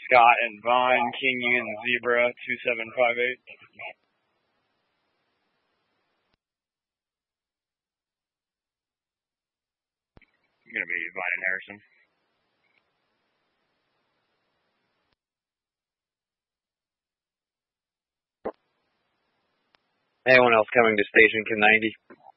Scott and Vaughn, King Union Zebra 2758. I'm gonna be Vine and Harrison. Anyone else coming to station K90?